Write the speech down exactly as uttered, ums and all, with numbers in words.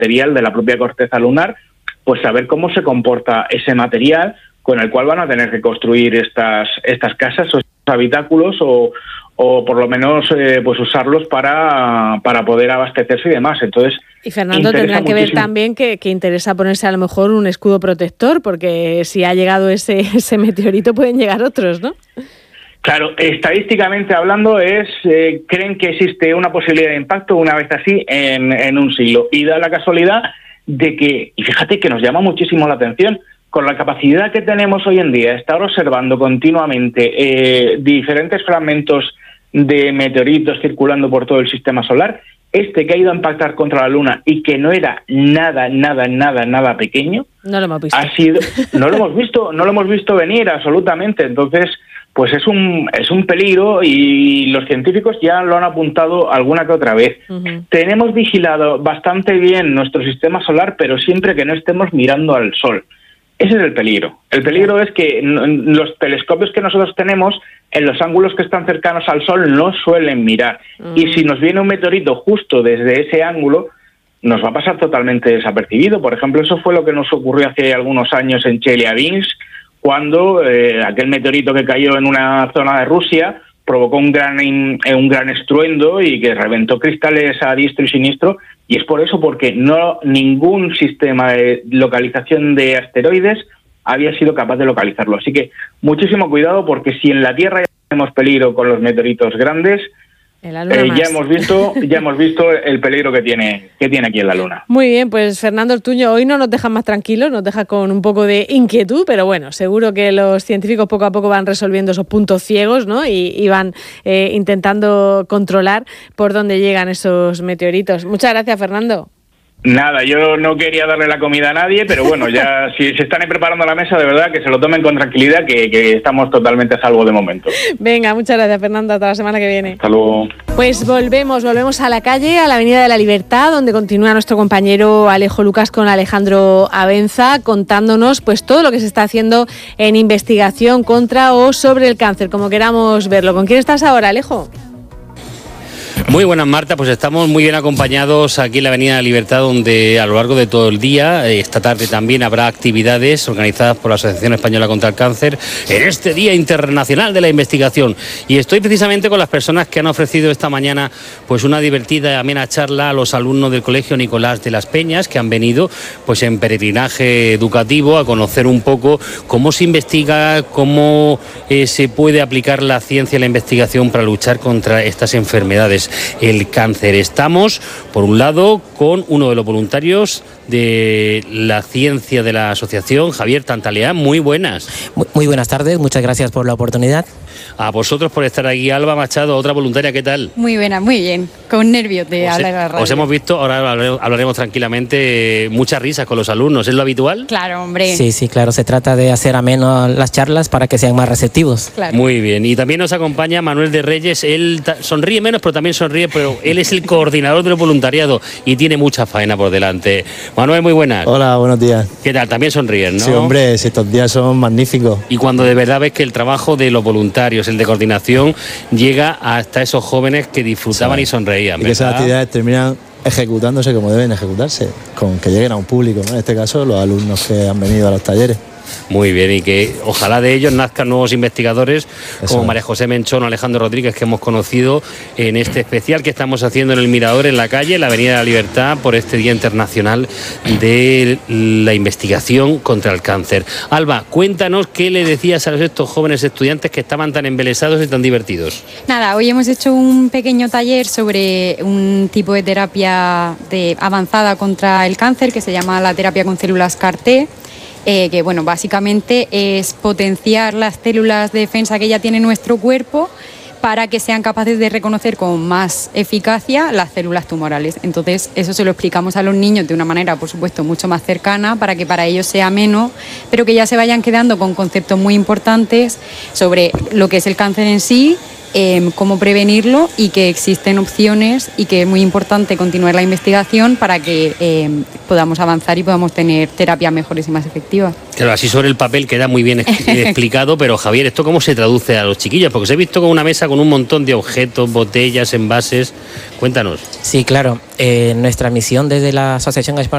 material de la propia corteza lunar, pues saber cómo se comporta ese material con el cual van a tener que construir estas estas casas o estos habitáculos o, o por lo menos eh, pues usarlos para, para poder abastecerse y demás. Entonces, y Fernando, tendrá que ver también que, que interesa ponerse a lo mejor un escudo protector, porque si ha llegado ese, ese meteorito pueden llegar otros, ¿no? Claro, estadísticamente hablando, es eh, creen que existe una posibilidad de impacto una vez así en, en un siglo. Y da la casualidad de que, y fíjate que nos llama muchísimo la atención, con la capacidad que tenemos hoy en día, estar observando continuamente eh, diferentes fragmentos de meteoritos circulando por todo el sistema solar, este que ha ido a impactar contra la Luna y que no era nada, nada, nada, nada pequeño, no lo hemos visto. Ha sido, no lo hemos visto, no lo hemos visto venir absolutamente. Entonces, pues es un es un peligro y los científicos ya lo han apuntado alguna que otra vez. Uh-huh. Tenemos vigilado bastante bien nuestro sistema solar, pero siempre que no estemos mirando al Sol. Ese es el peligro. El peligro es que los telescopios que nosotros tenemos, en los ángulos que están cercanos al Sol, no suelen mirar. Uh-huh. Y si nos viene un meteorito justo desde ese ángulo, nos va a pasar totalmente desapercibido. Por ejemplo, eso fue lo que nos ocurrió hace algunos años en Chelyabinsk, cuando eh, aquel meteorito que cayó en una zona de Rusia provocó un gran un gran estruendo y que reventó cristales a diestro y siniestro, y es por eso, porque no ningún sistema de localización de asteroides había sido capaz de localizarlo. Así que muchísimo cuidado, porque si en la Tierra ya tenemos peligro con los meteoritos grandes, En la luna eh, ya hemos visto ya hemos visto el peligro que tiene que tiene aquí en la Luna. Muy bien, pues Fernando Ortuño, hoy no nos deja más tranquilos, nos deja con un poco de inquietud, pero bueno, seguro que los científicos poco a poco van resolviendo esos puntos ciegos, ¿no? Y, y van eh, intentando controlar por dónde llegan esos meteoritos. Muchas gracias, Fernando. Nada, yo no quería darle la comida a nadie, pero bueno, ya si se están ahí preparando la mesa, de verdad que se lo tomen con tranquilidad, que, que estamos totalmente a salvo de momento. Venga, muchas gracias, Fernando, hasta la semana que viene. Hasta luego. Pues volvemos, volvemos a la calle, a la Avenida de la Libertad, donde continúa nuestro compañero Alejo Lucas con Alejandro Abenza, contándonos pues todo lo que se está haciendo en investigación contra o sobre el cáncer, como queramos verlo. ¿Con quién estás ahora, Alejo? Muy buenas, Marta, pues estamos muy bien acompañados aquí en la Avenida de la Libertad, donde a lo largo de todo el día, esta tarde también habrá actividades organizadas por la Asociación Española contra el Cáncer en este Día Internacional de la Investigación. Y estoy precisamente con las personas que han ofrecido esta mañana pues una divertida y amena charla a los alumnos del Colegio Nicolás de las Peñas, que han venido pues en peregrinaje educativo a conocer un poco cómo se investiga, cómo eh, se puede aplicar la ciencia y la investigación para luchar contra estas enfermedades. El cáncer. Estamos, por un lado, con uno de los voluntarios de la ciencia de la asociación, Javier Tantaleá. Muy buenas. Muy, muy buenas tardes, muchas gracias por la oportunidad. A vosotros por estar aquí. Alba Machado, otra voluntaria, ¿qué tal? Muy buena, muy bien, con nervios de os hablar he, a la radio. Os hemos visto, ahora hablaremos tranquilamente, muchas risas con los alumnos, ¿es lo habitual? Claro, hombre. Sí, sí, claro, se trata de hacer ameno las charlas para que sean más receptivos. Claro. Muy bien, y también nos acompaña Manuel de Reyes. Él sonríe menos, pero también sonríe, pero él es el coordinador del voluntariado y tiene mucha faena por delante. Manuel, muy buenas. Hola, buenos días. ¿Qué tal? También sonríen, ¿no? Sí, hombre, si estos días son magníficos. Y cuando de verdad ves que el trabajo de los voluntarios, el de coordinación, llega hasta esos jóvenes que disfrutaban sí. y sonreían, y que esas actividades terminan ejecutándose como deben ejecutarse, con que lleguen a un público, ¿no? En este caso, los alumnos que han venido a los talleres. Muy bien, y que ojalá de ellos nazcan nuevos investigadores Eso como es. María José Menchón o Alejandro Rodríguez, que hemos conocido en este especial que estamos haciendo en el Mirador, en la calle, en la Avenida de la Libertad, por este Día Internacional de la Investigación contra el Cáncer. Alba, cuéntanos qué le decías a estos jóvenes estudiantes que estaban tan embelesados y tan divertidos. Nada, hoy hemos hecho un pequeño taller sobre un tipo de terapia de avanzada contra el cáncer que se llama la terapia con células C A R T. Eh, que bueno, básicamente es potenciar las células de defensa que ya tiene nuestro cuerpo para que sean capaces de reconocer con más eficacia las células tumorales. Entonces, eso se lo explicamos a los niños de una manera, por supuesto, mucho más cercana, para que para ellos sea ameno, pero que ya se vayan quedando con conceptos muy importantes sobre lo que es el cáncer en sí, Eh, cómo prevenirlo y que existen opciones y que es muy importante continuar la investigación para que eh, podamos avanzar y podamos tener terapias mejores y más efectivas. Claro, así sobre el papel queda muy bien explicado, pero Javier, ¿esto cómo se traduce a los chiquillos? Porque os he visto con una mesa con un montón de objetos, botellas, envases. Cuéntanos. Sí, claro. Eh, nuestra misión desde la Asociación Española